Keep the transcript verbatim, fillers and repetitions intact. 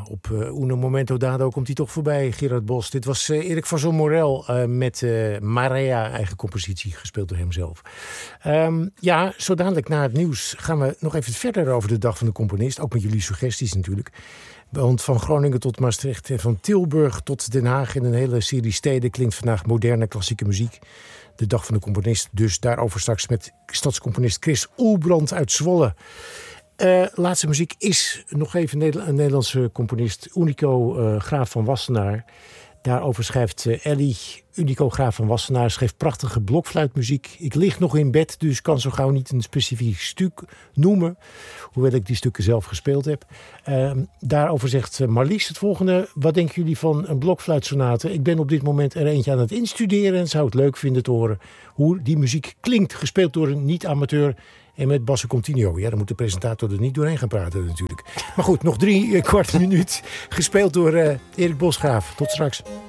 op uh, Uno Momento Dado komt hij toch voorbij, Gerard Bos. Dit was uh, Erik van Zon-Morel uh, met uh, Marea, eigen compositie, gespeeld door hemzelf. Um, ja, zo dadelijk na het nieuws gaan we nog even verder over de Dag van de Componist. Ook met jullie suggesties natuurlijk. Want van Groningen tot Maastricht en van Tilburg tot Den Haag in een hele serie steden klinkt vandaag moderne klassieke muziek. De Dag van de Componist, dus daarover straks met stadscomponist Chris Oelbrand uit Zwolle. Uh, laatste muziek is nog even een Nederlandse componist, Unico uh, Graaf van Wassenaar. Daarover schrijft uh, Ellie, Unico Graaf van Wassenaar, schreef prachtige blokfluitmuziek. Ik lig nog in bed, dus kan zo gauw niet een specifiek stuk noemen. Hoewel ik die stukken zelf gespeeld heb. Uh, daarover zegt uh, Marlies het volgende. Wat denken jullie van een blokfluitsonate? Ik ben op dit moment er eentje aan het instuderen en zou het leuk vinden te horen hoe die muziek klinkt. Gespeeld door een niet-amateur en met basso continuo. Ja, dan moet de presentator er niet doorheen gaan praten natuurlijk. Maar goed, nog drie kwart minuut. Gespeeld door uh, Erik Bosgraaf. Tot straks.